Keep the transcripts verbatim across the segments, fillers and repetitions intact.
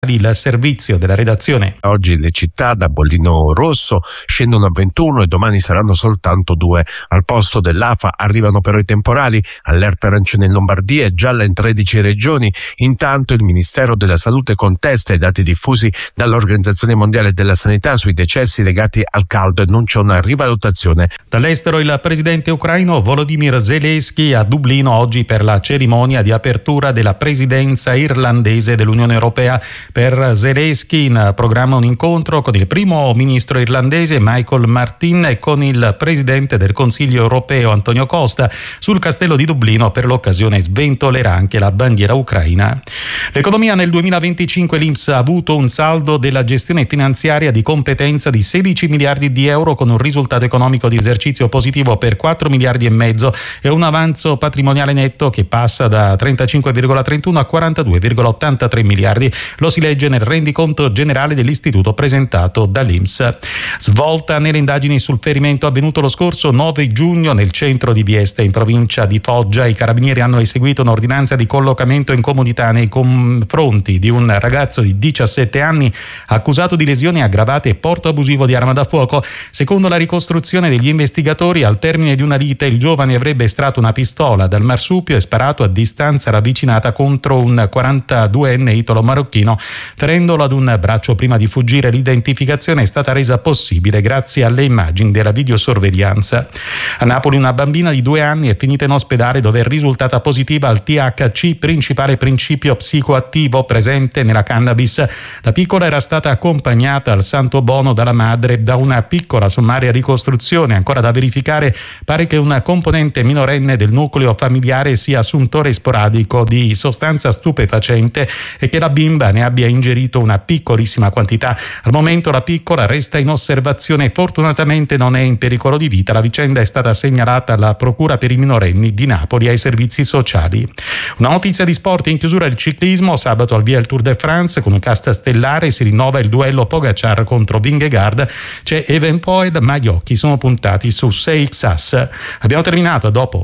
il servizio della redazione. Oggi le città da bollino rosso scendono a ventuno e domani saranno soltanto due. Al posto dell'A F A arrivano però i temporali, allerta arancione in Lombardia e gialla in tredici regioni. Intanto il Ministero della Salute contesta i dati diffusi dall'Organizzazione Mondiale della Sanità sui decessi legati al caldo e annuncia una rivalutazione. Dall'estero il presidente ucraino Volodymyr Zelensky a Dublino oggi per la cerimonia di apertura della presidenza irlandese dell'Unione Europea. Per Zelensky in programma un incontro con il primo ministro irlandese Michael Martin e con il presidente del Consiglio europeo Antonio Costa. Sul castello di Dublino per l'occasione sventolerà anche la bandiera ucraina. L'economia nel duemilaventicinque, l'I N P S ha avuto un saldo della gestione finanziaria di competenza di sedici miliardi di euro con un risultato economico di esercizio positivo per quattro miliardi e mezzo e un avanzo patrimoniale netto che passa da trentacinque virgola trentuno a quarantadue virgola ottantatré miliardi. Lo si legge nel rendiconto generale dell'istituto presentato dall'I N P S. Svolta nelle indagini sul ferimento avvenuto lo scorso nove giugno nel centro di Vieste in provincia di Foggia. I carabinieri hanno eseguito un'ordinanza di collocamento in comunità nei confronti di un ragazzo di diciassette anni accusato di lesioni aggravate e porto abusivo di arma da fuoco. Secondo la ricostruzione degli investigatori, al termine di una lite il giovane avrebbe estratto una pistola dal marsupio e sparato a distanza ravvicinata contro un quarantaduenne italo marocchino, ferendolo ad un braccio prima di fuggire. L'identificazione è stata resa possibile grazie alle immagini della videosorveglianza. A Napoli una bambina di due anni è finita in ospedale dove è risultata positiva al T H C, principale principio psicoattivo presente nella cannabis. La piccola era stata accompagnata al Santo Bono dalla madre. Da una piccola sommaria ricostruzione ancora da verificare pare che una componente minorenne del nucleo familiare sia assuntore sporadico di sostanza stupefacente e che la bimba ne abbia ingerito una piccolissima quantità. Al momento la piccola resta in osservazione e fortunatamente non è in pericolo di vita. La vicenda è stata segnalata alla Procura per i minorenni di Napoli ai servizi sociali. Una notizia di sport in chiusura: il ciclismo. Sabato al via il Tour de France con un cast stellare, si rinnova il duello Pogacar contro Vingegaard. C'è Evenepoel, ma gli occhi sono puntati su sei X A S. Abbiamo terminato, a dopo.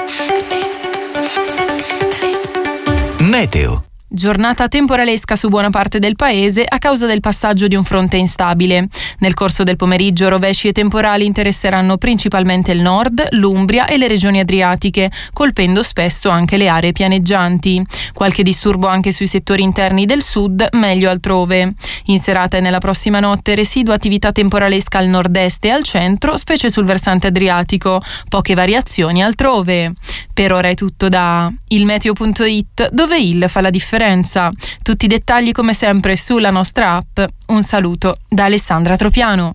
Meteo. Giornata temporalesca su buona parte del paese a causa del passaggio di un fronte instabile. Nel corso del pomeriggio rovesci e temporali interesseranno principalmente il nord, l'Umbria e le regioni adriatiche, colpendo spesso anche le aree pianeggianti. Qualche disturbo anche sui settori interni del sud, meglio altrove. In serata e nella prossima notte residua attività temporalesca al nord-est e al centro, specie sul versante adriatico. Poche variazioni altrove. Per ora è tutto da ilmeteo punto it, dove il fa la differenza. Tutti i dettagli come sempre sulla nostra app. Un saluto da Alessandra Tropiano.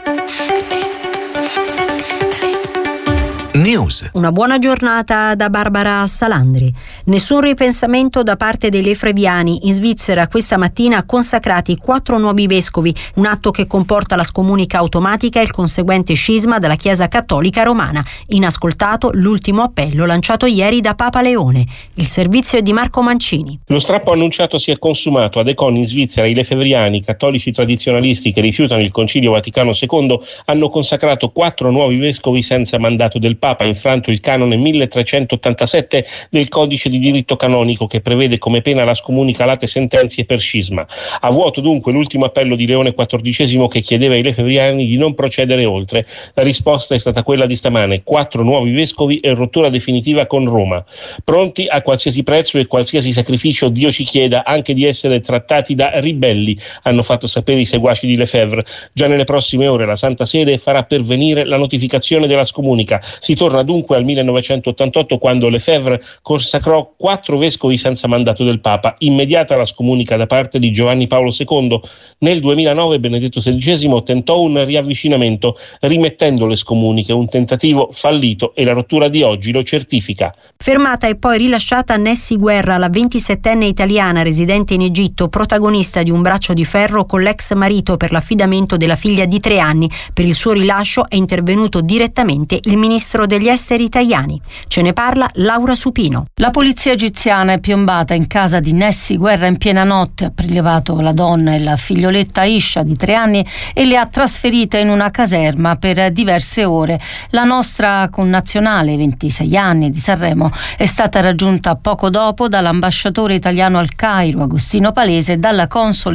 News. Una buona giornata da Barbara Salandri. Nessun ripensamento da parte dei lefebvriani. In Svizzera questa mattina consacrati quattro nuovi vescovi, un atto che comporta la scomunica automatica e il conseguente scisma della Chiesa Cattolica Romana. Inascoltato l'ultimo appello lanciato ieri da Papa Leone. Il servizio è di Marco Mancini. Lo strappo annunciato si è consumato. Ad Econ in Svizzera i lefebvriani, cattolici tradizionalisti che rifiutano il Concilio Vaticano secondo, hanno consacrato quattro nuovi vescovi senza mandato del Papa. Papa ha infranto il canone milletrecentottantasette del codice di diritto canonico che prevede come pena la scomunica late sentenze per scisma. A vuoto dunque l'ultimo appello di Leone quattordicesimo che chiedeva ai lefebvriani di non procedere oltre. La risposta è stata quella di stamane: quattro nuovi vescovi e rottura definitiva con Roma. Pronti a qualsiasi prezzo e qualsiasi sacrificio Dio ci chieda, anche di essere trattati da ribelli, hanno fatto sapere i seguaci di Lefebvre. Già nelle prossime ore la Santa Sede farà pervenire la notificazione della scomunica. Si torna dunque al millenovecentottantotto, quando Lefebvre consacrò quattro vescovi senza mandato del Papa. Immediata la scomunica da parte di Giovanni Paolo secondo. Nel duemilanove Benedetto sedicesimo tentò un riavvicinamento rimettendo le scomuniche, un tentativo fallito e la rottura di oggi lo certifica. Fermata e poi rilasciata Nessi Guerra, la ventisettenne italiana residente in Egitto, protagonista di un braccio di ferro con l'ex marito per l'affidamento della figlia di tre anni. Per il suo rilascio è intervenuto direttamente il ministro ministro degli esteri italiani. Ce ne parla Laura Supino. La polizia egiziana è piombata in casa di Nessi Guerra in piena notte, ha prelevato la donna e la figlioletta Aisha di tre anni e le ha trasferite in una caserma per diverse ore. La nostra connazionale, ventisei anni, di Sanremo, è stata raggiunta poco dopo dall'ambasciatore italiano al Cairo, Agostino Palese, e dalla console